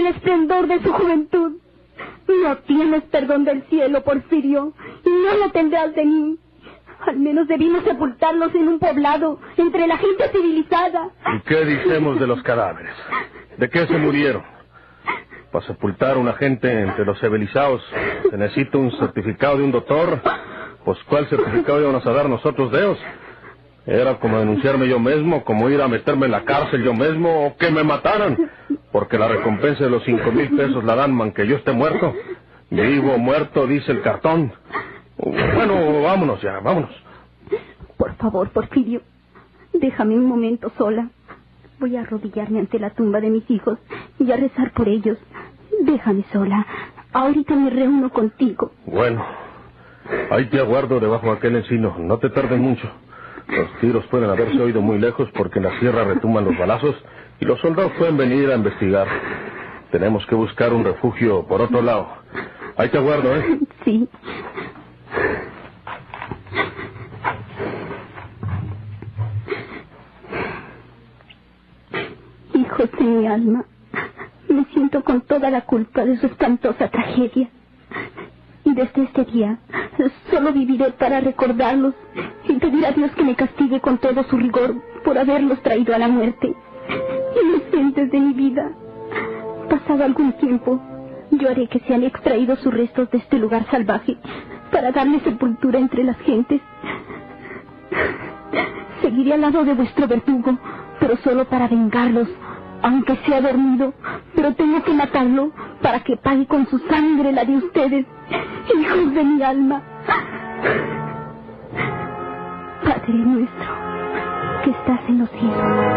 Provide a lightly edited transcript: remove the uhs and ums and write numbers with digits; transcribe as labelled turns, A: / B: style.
A: esplendor de su juventud. No tienes perdón del cielo, Porfirio, y no lo tendrás de mí. Al menos debimos sepultarlos en un poblado, entre la gente civilizada.
B: ¿Y qué decimos de los cadáveres? ¿De qué se murieron? Para sepultar a una gente entre los civilizados se necesita un certificado de un doctor. Pues, ¿cuál certificado íbamos a dar nosotros de ellos? Era como denunciarme yo mismo, como ir a meterme en la cárcel yo mismo, o que me mataran. Porque la recompensa de los 5,000 pesos la dan, man que yo esté muerto. Vivo o muerto, dice el cartón. Bueno, vámonos ya, vámonos.
A: Por favor, Porfirio, déjame un momento sola. Voy a arrodillarme ante la tumba de mis hijos y a rezar por ellos. Déjame sola. Ahorita me reúno contigo.
B: Bueno, ahí te aguardo debajo de aquel encino. No te tardes mucho. Los tiros pueden haberse oído muy lejos porque en la sierra retumban los balazos y los soldados pueden venir a investigar. Tenemos que buscar un refugio por otro lado. Ahí te aguardo, ¿eh?
A: Sí. Hijos de mi alma, me siento con toda la culpa de su espantosa tragedia. Y desde este día solo viviré para recordarlos y pedir a Dios que me castigue con todo su rigor por haberlos traído a la muerte. Inocentes de mi vida. Pasado algún tiempo, yo haré que sean extraídos sus restos de este lugar salvaje para darle sepultura entre las gentes. Seguiré al lado de vuestro verdugo, pero solo para vengarlos, aunque sea dormido, pero tengo que matarlo para que pague con su sangre la de ustedes, hijos de mi alma. Padre nuestro, que estás en los cielos.